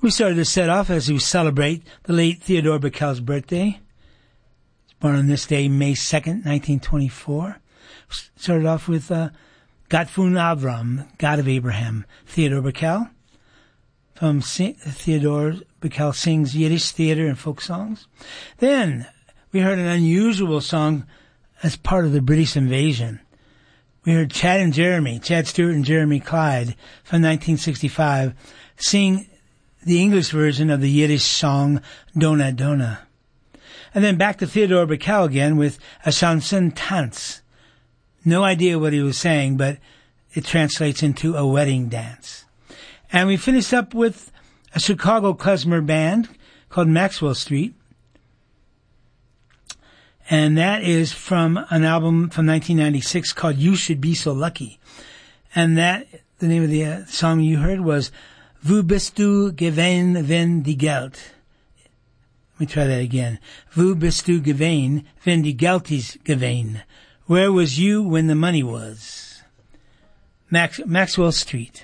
We started the set off as we celebrate the late Theodore Bickel's birthday. He was born on this day, May 2nd, 1924. Started off with Gott von Avram, God of Abraham, Theodore Bickel. From Theodore Bickel sings Yiddish theater and folk songs. Then we heard an unusual song as part of the British invasion. We heard Chad Stewart and Jeremy Clyde from 1965 sing the English version of the Yiddish song Dona Dona. And then back to Theodore Bickel again with a chanson tanz. No idea what he was saying, but it translates into a wedding dance. And we finished up with a Chicago klezmer band called Maxwell Street. And that is from an album from 1996 called You Should Be So Lucky. And the name of the song you heard was Wo bist du gewesen, wenn die Geld? Let me try that again. Wo bist du gewesen, wenn die Geld is gewesen? Where was you when the money was? Maxwell Street.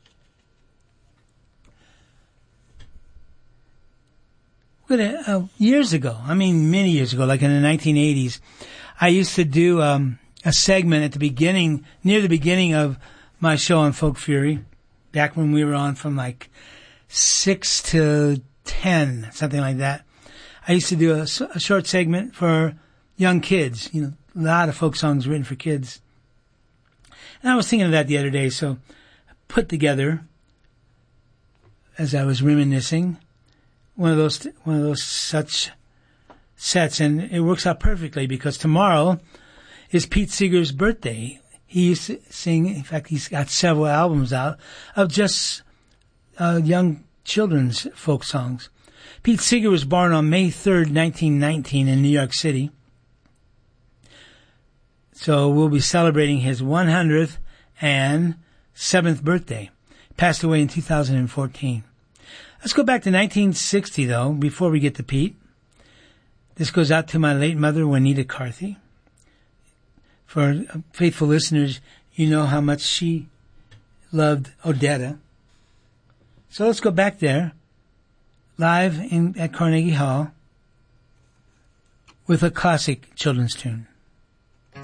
Years ago, many years ago, like in the 1980s, I used to do a segment at the beginning, near the beginning of my show on Folk Fury, back when we were on from like 6 to 10, something like that. I used to do a short segment for young kids, a lot of folk songs written for kids. And I was thinking of that the other day, so I put together, as I was reminiscing, one of those such sets, and it works out perfectly because tomorrow is Pete Seeger's birthday. He used to sing, in fact, he's got several albums out of just young children's folk songs. Pete Seeger was born on May 3rd, 1919 in New York City. So we'll be celebrating his 107th birthday. Passed away in 2014. Let's go back to 1960, though, before we get to Pete. This goes out to my late mother, Juanita Carthy. For faithful listeners, you know how much she loved Odetta. So let's go back there, live at Carnegie Hall, with a classic children's tune.